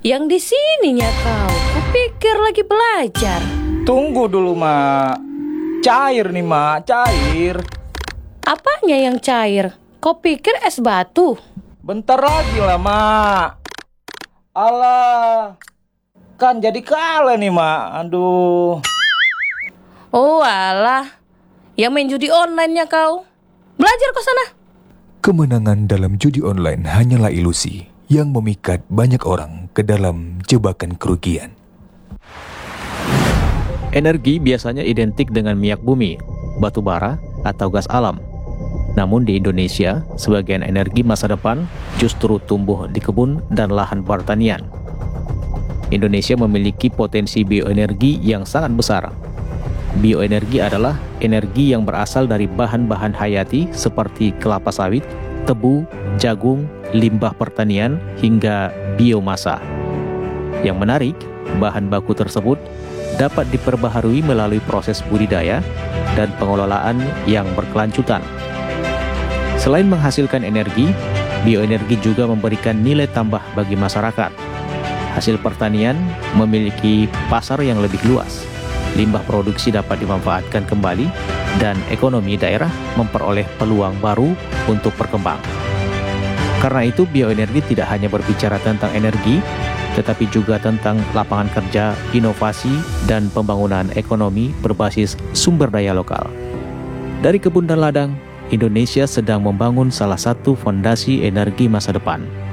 Yang di sininya kau. Kupikir lagi belajar. Tunggu dulu, Mak. Cair nih, Mak, cair. Apanya yang cair? Kau pikir es batu? Bentar lagi lah, Mak. Alah. Kan jadi kalah nih, Mak. Aduh. Oh alah. Yang main judi online-nya kau. Belajar ke sana. Kemenangan dalam judi online hanyalah ilusi yang memikat banyak orang ke dalam jebakan kerugian. Energi biasanya identik dengan minyak bumi, batu bara, atau gas alam. Namun di Indonesia, sebagian energi masa depan justru tumbuh di kebun dan lahan pertanian. Indonesia memiliki potensi bioenergi yang sangat besar. Bioenergi adalah energi yang berasal dari bahan-bahan hayati seperti kelapa sawit, tebu, jagung, limbah pertanian, hingga biomasa. Yang menarik, bahan baku tersebut dapat diperbaharui melalui proses budidaya dan pengelolaan yang berkelanjutan. Selain menghasilkan energi, bioenergi juga memberikan nilai tambah bagi masyarakat. Hasil pertanian memiliki pasar yang lebih luas. Limbah produksi dapat dimanfaatkan kembali dan ekonomi daerah memperoleh peluang baru untuk berkembang. Karena itu, bioenergi tidak hanya berbicara tentang energi, tetapi juga tentang lapangan kerja, inovasi, dan pembangunan ekonomi berbasis sumber daya lokal. Dari kebun dan ladang, Indonesia sedang membangun salah satu fondasi energi masa depan.